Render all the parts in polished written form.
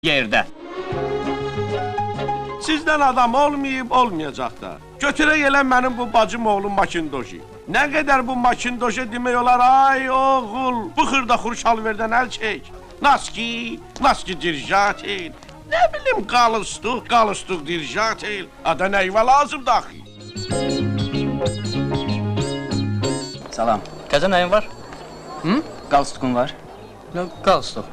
yerdə. Sizdən adam olmayıb, olmayacaq da. Götürək elə mənim bu bacım oğlum Makindoji. Nə qədər bu Makindoji demək olar, ay oğul, bu xırda xurşalverdən əl çək. Naski dirjatel. Nə bilim, qalıstuq dirjatel. Ada nəyvə lazım daxil. Salam. Təzə nəyin var? Qalstukun var. Qalstuk.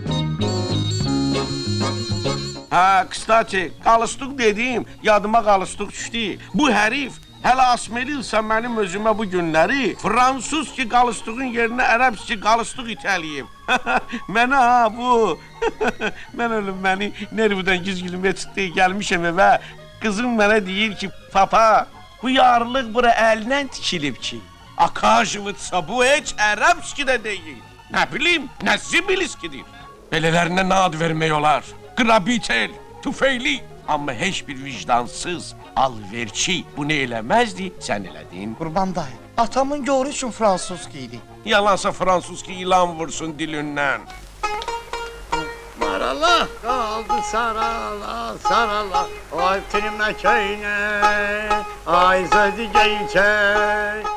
Ha, kstati, qalıstuq dediyim, yadıma qalıstuq düşdü. Bu hərif hələ asmelilsə mənim özümə bu günləri fransuz ki qalıstuğun yerinə ərəbs ki qalıstuq itəliyib. Mənə ha bu. Mən ölüm məni nervdən gizgilmə çıxdı, gəlmişəm evə. Qızım mənə deyir ki, papa, bu yarlıq bura əlindən tikilib ki. Akajivitsa bu heç ərəbs ki də deyil. Nə bilim, nə zibiliskidir. Belələrinə nə ad vermək olar? Qrabitel, tüfeyli. Amma heç bir vicdansız, alverçi bunu eləməzdi, sən elədin. Qurban dayı, atamın yoru üçün fransız idi. Yalansa fransız ki ilan vursun dilindən. Marala qaldı sarala, ay tinimə köynə, ay zödi geyçək.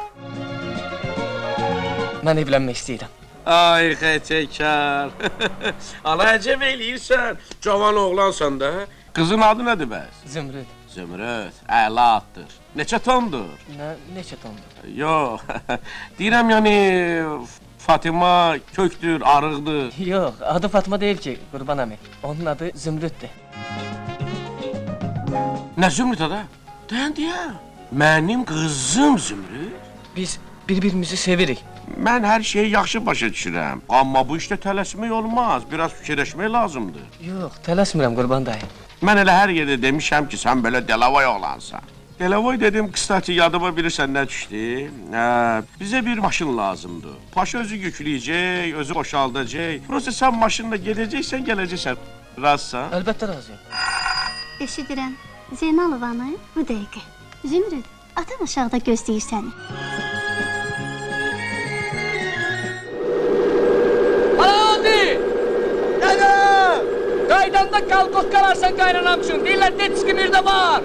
Mən evlənmək istəyirəm. Ay xətəkar. Ala əcəb eləyirsən. Cavan oğlansan da. Qızın adı nədir bəs? Zümrüd. Zümrüd, əla addır. Neçə tondur? Neçə tondur? Yox, deyirəm yəni Fatıma köktür, arıqdır. Yox, adı Fatma deyil ki, Qurban əmi. Onun adı Zümrüddür. Nə Zümrüd ada? Deyən. Mənim qızım Zümrüd. Biz bir-birimizi sevirik. Mən hər şeyi yaxşı başa düşürəm. Amma bu işdə tələsmək olmaz. Biraz fikirləşmək lazımdır. Yox, tələsmirəm Qurban dayı. Mən elə hər yerdə demişəm ki, sən belə Delavoy oğlansan. Delavoy dedim, kıstati yadıma bilirsən nə düşdü? Bizə bir maşın lazımdır. Paşa özü yükləyəcək, özü boşaldacaq. Prosta sən maşınla gedəcəksən, gələcəksən. Razısan? Əlbəttə razıyam. Eşidirəm. Zeynalovanı bu dəqiqə. Zümrüd, atan aşağıda gözləyir səni. Hadi! Dede! Qaydanda kalkot qalarsan qaynanam üçün. Deyirlər, detski bir də var.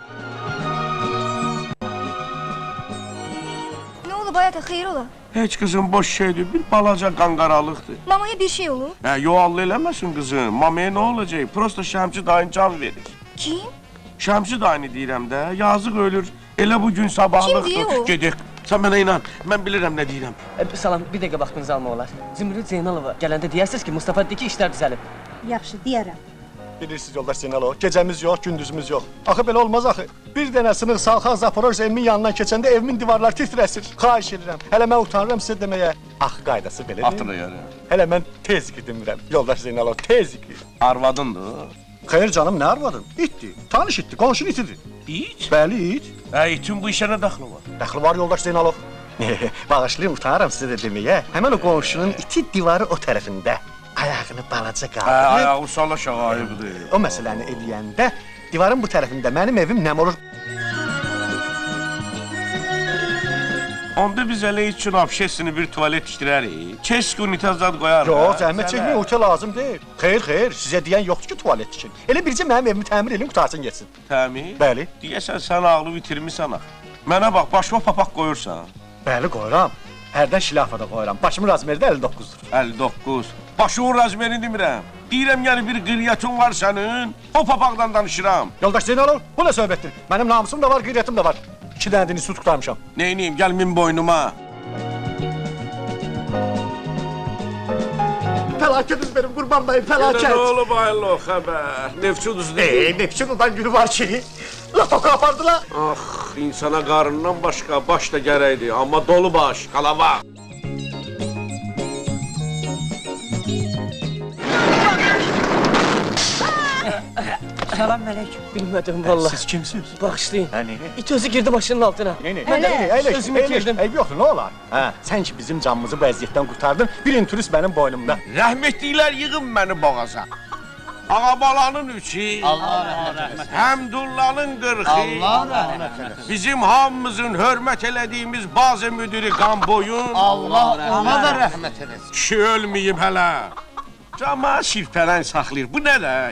Ne oldu bayata, xeyir ola? Heç qızım boş şeydir, bir balaca qanqaralıqdır. Mamaya bir şey olur. Yoallı eləməsin qızım, mamaya nə olacaq? Prosta Şəmsi dayın can verir. Kim? Şəmsi dayını deyirəm də, yazıq ölür. Elə bu gün sabahlıqdır. Kim deyir o? Gedək, sən mənə inan, mən bilirəm nə deyirəm. Salam, bir dəqiqə vaxtınızı alma olar. Zümrüd Zeynalova gələndə deyərsiniz ki, Mustafa dedi ki, işlər düzəlib. Yaxşı, deyərəm. Bilirsiniz yoldaş Zeynalov, gecəmiz yox, gündüzümüz yox. Axı belə olmaz axı. Bir dənə sınıq salxaq Zaporojye evimin yanından keçəndə evimin divarları titrəsir. Xahiş edirəm. Hələ mən utanıram sizə deməyə. Axı qaydası belədir. Hatırlayarım. Hələ mən tez gidirmirəm. Yoldaş Zeynalov, tez gir. Arvadındır. Xeyr canım, nə arvadın? İtdi, tanış itdi, qonşun itidir. İt? Bəli, it. İtin bu işə nə daxlı var? Dəxli var yoldaş Zeynalov. Bağışlayın, utanıram sizə də deməyə. Həmən o qonşunun iti divarı o tərəfində. Ayağını balaca qaldırıb. Ayağı sala şağayıbdır. O məsələni eləyəndə divarın bu tərəfində mənim evim nəm olur? Onda biz elə üçün abşesini bir tuvalet tikdirərik. Keşke unitazad qoyarıq. Yox, zəhmət çəkməyin, otel lazım deyil. Xeyr, sizə deyən yoxdur ki, tuvalet tikin. Elə bircə mənim evimi təmir edin, qutarsın getsin. Təmir? Bəli. Deyəsən sən ağlı bitirmisən axı. Mənə bax, başıma papaq qoyursan. Bəli, qoyuram. Hərdən şilafada qoyuram. Başımın razmeri də 59-dur. 59. Başımın razmerini demirəm. Deyirəm, yəni bir qiriyyatın var sənin. O papaqdan danışıram. Yoldaş Zeynalov, bu nə söhbətdir? Mənim namusum da var, qeyriyyatım da var. 2 dənə dini su tutarmışam. Neyniyim, gəl min boynuma. Fəlakətiz benim qurban dayım, fəlakət. Nə olub aylı xəbər? Nefçuduzdur. Nefçinudan günü var ki, latoka apardılar. Ah, insana qarından başqa baş da gərəkdir. Amma dolu baş, qalava. Salam əleykum. Bilmədim valla. Siz kimsiniz? Bağışlayın. Hani? İt özü girdi maşının altına. Sözümü itirdim. Eyb yoxdur, nə olar? Sən ki bizim canımızı bu əziyyətdən qurtardın, birin turist mənim boynumda. Rəhmətliklər yığın məni boğaza. Ağabalanın üçü, Allah rəhmət eləsin. Həmdullanın qırxı, Allah rəhmət eləsin. bizim hamımızın hörmət elədiyimiz bazı müdiri Qamboyun, Allah ona da rəhmət eləsin. kişi ölməyib hələ. Cama şirpələn saxlayır. Bu nə də?